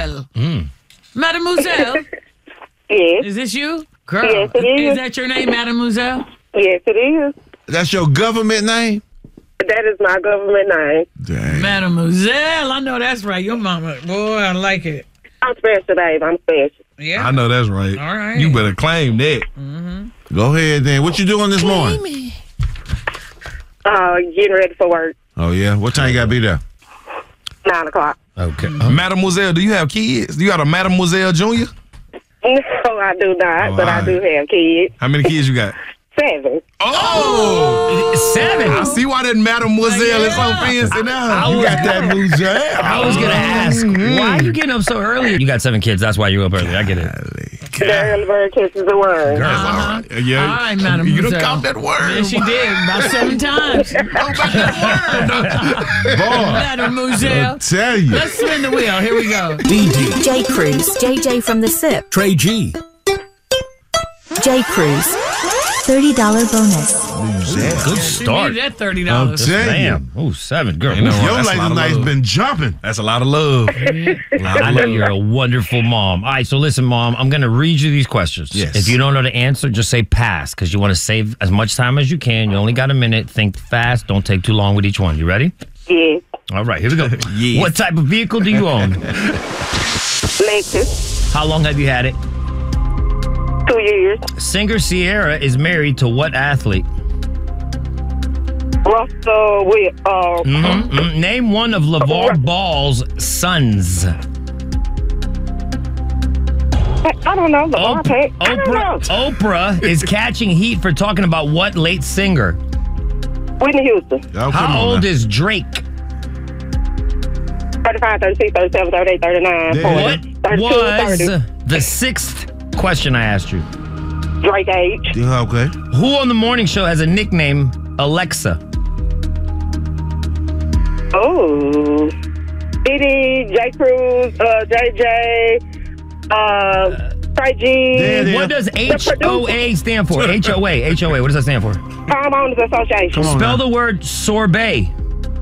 Mademoiselle. Mademoiselle? Yes. Is this you? Girl. Yes, it is. Is that your name, Mademoiselle? Yes, it is. That's your government name? That is my government name. Dang. Mademoiselle. I know that's right. Your mama. Boy, I like it. I'm special, babe. I'm special. Yeah. I know that's right. All right. You better claim that. Go ahead then. What you doing this morning? Getting ready for work. Oh, yeah? What time you got to be there? 9 o'clock. Okay. Mademoiselle, do you have kids? You got a Mademoiselle Junior? No, I do not, but I all do have kids. How many kids you got? 7. Oh! 7. I see why that Mademoiselle is so fancy now. You got that Mademoiselle. I was going to ask, why are you getting up so early? You got 7 kids. That's why you're up early. I get it. The early bird catches the worm. That's all right. Yeah. All right, Mademoiselle. You done caught that word. Yeah, she did. About 7 times. Boy, Mademoiselle. I tell you. Let's spin the wheel. Here we go. DD. J. Cruz. JJ from the SIP. Trey G. J. Cruz. $30 bonus. Good She start. needed that $30. I'm telling you. Damn. Oh, 7. Girl. You know what? Your That's a lot lady of night's love. been jumping. That's a lot of love. I know you're a wonderful mom. All right, so listen, Mom, I'm going to read you these questions. Yes. If you don't know the answer, just say pass because you want to save as much time as you can. You only got a minute. Think fast. Don't take too long with each one. You ready? Yes. All right, here we go. Yes. What type of vehicle do you own? Lexus. How long have you had it? 2 years. Singer Sierra is married to what athlete? Russell with Name one of LeVar Ball's sons. I don't know. I don't know. Oprah is catching heat for talking about what late singer? Whitney Houston. Oh, come How on old now. is Drake? 35, 36, 37, 38, 39, 40. What 32, was 30. the 6th question I asked you? Drake age. Yeah, okay. Who on the morning show has a nickname Alexa? Oh. Diddy, J. Cruz, JJ, Trey G. Yeah. What does HOA stand for? HOA. What does that stand for? Homeowners Association. Come on Spell now. the word sorbet.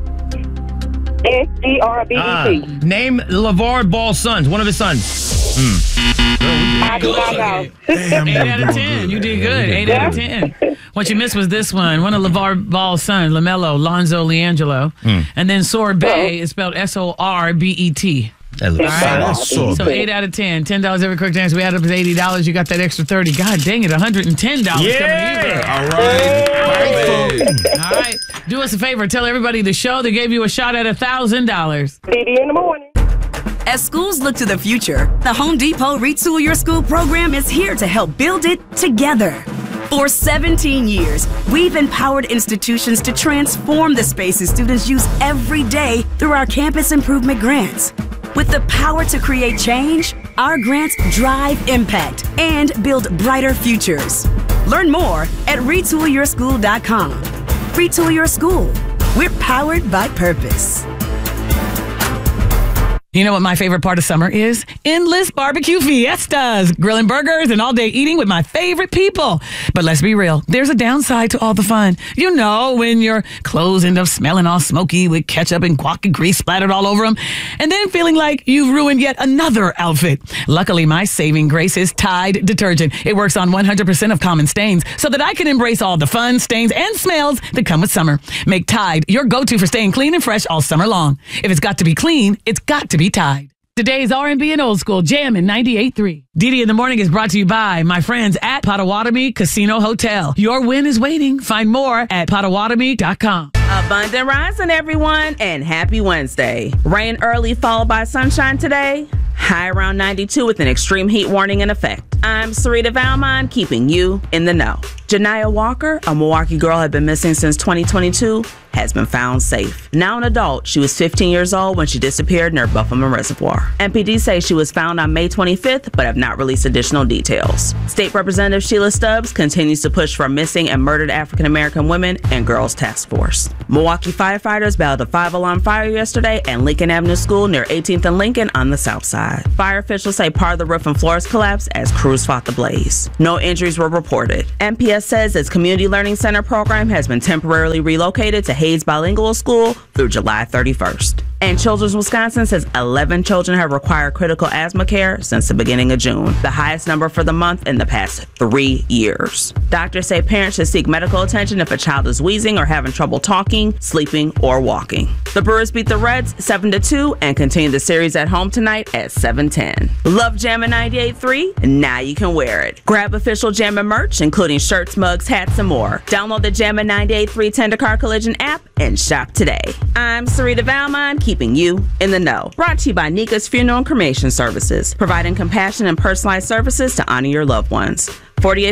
SERBET. Name LeVar Ball's sons. One of his sons. I do not know. 8 out of 10. You did good. 8 out of 10. What you missed was this one. One of LeVar Ball's sons, LaMelo, Lonzo Leangelo. And then sorbet is spelled SORBET. That looks That's so So 8 out of 10. $10 every quick dance. We add up as $80. You got that extra 30. God dang it, $110 coming to you. All right. All right. Do us a favor. Tell everybody the show that gave you a shot at $1,000. Diddy in the morning. As schools look to the future, the Home Depot Retool Your School program is here to help build it together. For 17 years, we've empowered institutions to transform the spaces students use every day through our campus improvement grants. With the power to create change, our grants drive impact and build brighter futures. Learn more at retoolyourschool.com. Retool Your School. We're powered by purpose. You know what my favorite part of summer is? Endless barbecue fiestas, grilling burgers and all day eating with my favorite people. But let's be real, there's a downside to all the fun. You know, when your clothes end up smelling all smoky with ketchup and guac and grease splattered all over them, and then feeling like you've ruined yet another outfit. Luckily, my saving grace is Tide detergent. It works on 100% of common stains so that I can embrace all the fun, stains, and smells that come with summer. Make Tide your go-to for staying clean and fresh all summer long. If it's got to be clean, it's got to be Tide. Today's R&B and old school jam in 98.3. DD in the Morning is brought to you by my friends at Potawatomi Casino Hotel. Your win is waiting. Find more at Potawatomi.com. Abundant rising, everyone, and happy Wednesday. Rain early followed by sunshine today. High around 92 with an extreme heat warning in effect. I'm Sarita Valmont, keeping you in the know. Janiyah Walker, a Milwaukee girl had been missing since 2022, has been found safe. Now an adult, she was 15 years old when she disappeared near Buffalo Reservoir. MPD say she was found on May 25th, but have not released additional details. State Representative Sheila Stubbs continues to push for missing and murdered African-American women and girls task force. Milwaukee firefighters battled a 5-alarm fire yesterday at Lincoln Avenue School near 18th and Lincoln on the south side. Fire officials say part of the roof and floors collapsed as crews fought the blaze. No injuries were reported. MPS says its Community Learning Center program has been temporarily relocated to Hayes Bilingual School through July 31st. And Children's Wisconsin says 11 children have required critical asthma care since the beginning of June, the highest number for the month in the past 3 years. Doctors say parents should seek medical attention if a child is wheezing or having trouble talking, sleeping, or walking. The Brewers beat the Reds 7-2 and continue the series at home tonight at 7:10. Love Jammin' 98.3? Now you can wear it. Grab official Jammin' merch, including shirts, mugs, hats, and more. Download the Jammin' 98.3 Tendercar Collision app and shop today. I'm Sarita Valmont, keeping you in the know. Brought to you by Nika's Funeral and Cremation Services, providing compassion and personalized services to honor your loved ones. 48